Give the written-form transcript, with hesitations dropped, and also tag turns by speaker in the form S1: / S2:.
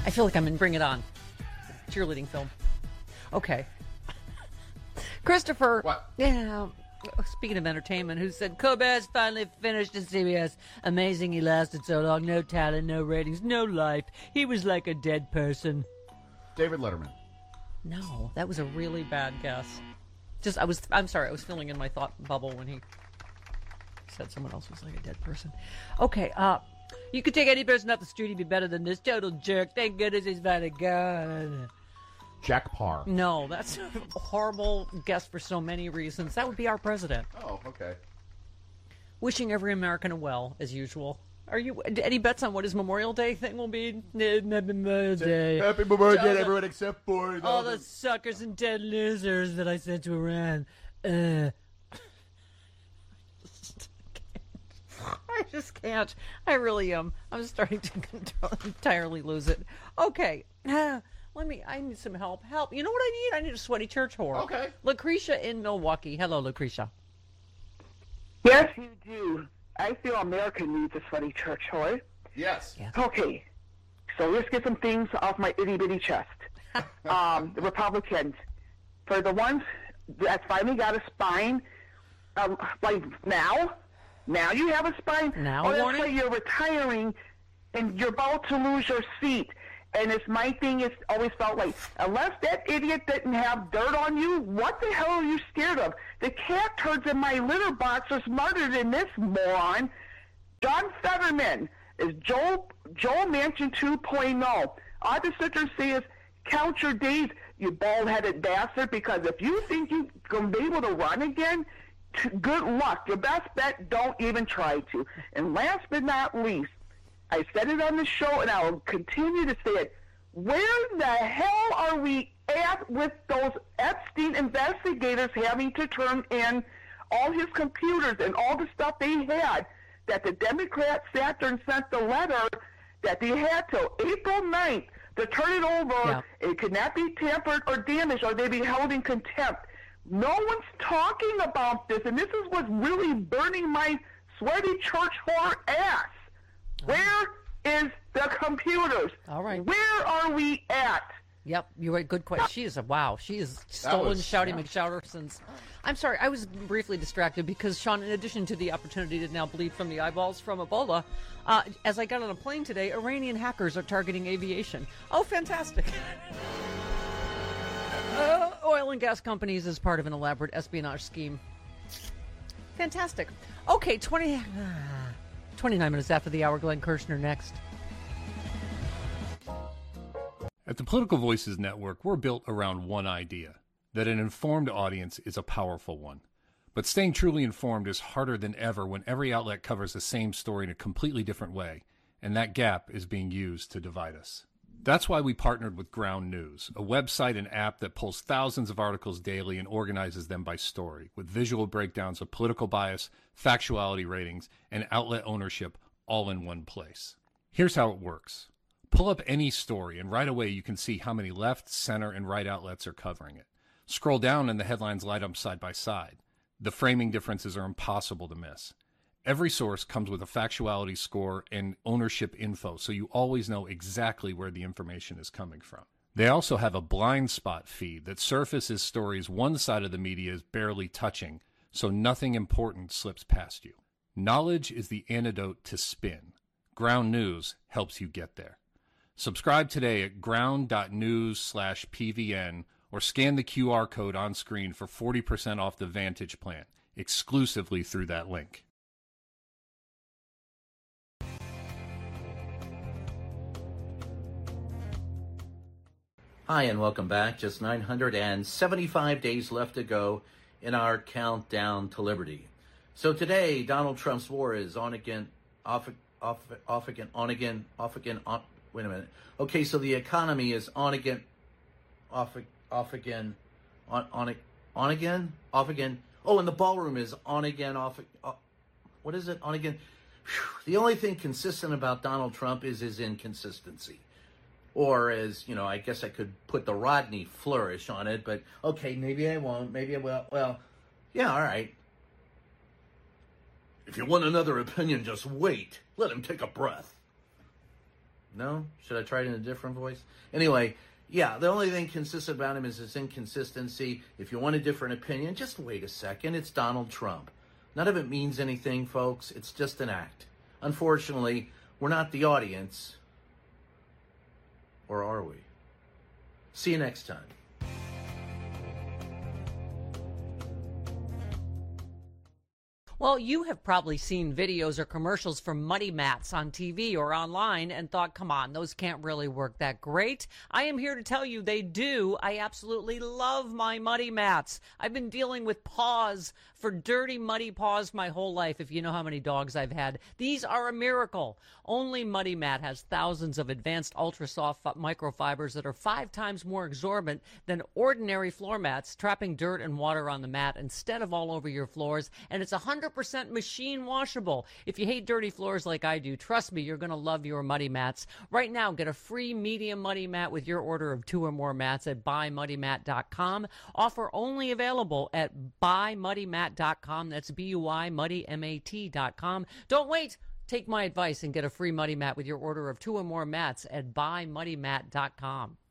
S1: I feel like I'm in Bring It On. Cheerleading film. Okay. Christopher.
S2: What?
S1: Yeah. Speaking of entertainment, who said Colbert's finally finished in CBS. Amazing he lasted so long. No talent, no ratings, no life. He was like a dead person.
S2: David Letterman.
S1: No, that was a really bad guess. I'm sorry, I was feeling in my thought bubble when he said someone else was like a dead person. Okay, you could take any person off the street, he'd be better than this total jerk. Thank goodness he's finally gone.
S2: Jack Parr.
S1: No, that's a horrible guess for so many reasons. That would be our president.
S2: Oh, okay.
S1: Wishing every American well, as usual. Are you any bets on what his Memorial Day thing will be? Happy Memorial Day.
S2: Happy Memorial Day to everyone except for
S1: all the suckers and dead losers that I sent to Iran. I just can't. I really am. I'm starting to entirely lose it. Okay. I need some help. Help. You know what I need? I need a sweaty church whore.
S2: Okay.
S1: Lucretia in Milwaukee. Hello, Lucretia.
S3: Yes, you do. I feel America needs a sweaty church whore.
S2: Yes.
S3: Okay. So let's get some things off my itty-bitty chest. The Republicans, for the ones that finally got a spine, like now you have a spine.
S1: Now,
S3: or that's why you're retiring and you're about to lose your seat. And it's my thing. It's always felt like, unless that idiot didn't have dirt on you, what the hell are you scared of? The cat turds in my litter box are smarter than this moron. John Fetterman is Joe Manchin 2.0. All I have to sit there and say is, count your days, you bald-headed bastard, because if you think you're going to be able to run again, good luck. Your best bet, don't even try to. And last but not least, I said it on the show, and I will continue to say it. Where the hell are we at with those Epstein investigators having to turn in all his computers and all the stuff they had that the Democrats sat there and sent the letter that they had till April 9th to turn it over.
S1: Yeah.
S3: It could not be tampered or damaged, or they'd be held in contempt. No one's talking about this, and this is what's really burning my sweaty church whore ass. Where is the computers?
S1: All right.
S3: Where are we at?
S1: Yep, you're right. Good question. She is She is stolen Shouty McShouterson's. I'm sorry, I was briefly distracted because, Sean, in addition to the opportunity to now bleed from the eyeballs from Ebola, as I got on a plane today, Iranian hackers are targeting aviation. Oh, fantastic. Oil and gas companies as part of an elaborate espionage scheme. Fantastic. Okay, 29 minutes after the hour, Glenn Kirshner next.
S4: At the Political Voices Network, we're built around one idea, that an informed audience is a powerful one. But staying truly informed is harder than ever when every outlet covers the same story in a completely different way, and that gap is being used to divide us. That's why we partnered with Ground News, a website and app that pulls thousands of articles daily and organizes them by story, with visual breakdowns of political bias, factuality ratings, and outlet ownership all in one place. Here's how it works. Pull up any story, and right away you can see how many left, center, and right outlets are covering it. Scroll down and the headlines light up side by side. The framing differences are impossible to miss. Every source comes with a factuality score and ownership info, so you always know exactly where the information is coming from. They also have a blind spot feed that surfaces stories one side of the media is barely touching, so nothing important slips past you. Knowledge is the antidote to spin. Ground News helps you get there. Subscribe today at ground.news/PVN or scan the QR code on screen for 40% off the Vantage plan, exclusively through that link.
S5: Hi, and welcome back. Just 975 days left to go in our countdown to liberty. So today, Donald Trump's war is on again, off again, on again, off again, on. Wait a minute. Okay, so the economy is on again, off again, on again, off again. Oh, and the ballroom is on again, off. What is it? On again. Whew. The only thing consistent about Donald Trump is his inconsistency. Or as, you know, I guess I could put the Rodney flourish on it, but okay, maybe I won't, maybe I will. Well, yeah, all right. If you want another opinion, just wait. Let him take a breath. No? Should I try it in a different voice? Anyway, yeah, the only thing consistent about him is his inconsistency. If you want a different opinion, just wait a second. It's Donald Trump. None of it means anything, folks. It's just an act. Unfortunately, we're not the audience. Or are we? See you next time.
S1: Well, you have probably seen videos or commercials for Muddy Mats on TV or online and thought, come on, those can't really work that great. I am here to tell you they do. I absolutely love my Muddy Mats. I've been dealing with paws for dirty, muddy paws my whole life, if you know how many dogs I've had. These are a miracle. Only Muddy Mat has thousands of advanced ultra-soft microfibers that are 5 times more absorbent than ordinary floor mats, trapping dirt and water on the mat instead of all over your floors, and it's 100% machine washable. If you hate dirty floors like I do, trust me, you're going to love your Muddy Mats. Right now, get a free medium Muddy Mat with your order of 2 or more mats at buymuddymat.com. Offer only available at buymuddymat.com. That's B-U-I, muddy, M-A-T.com. Don't wait. Take my advice and get a free Muddy Mat with your order of 2 or more mats at buymuddymat.com.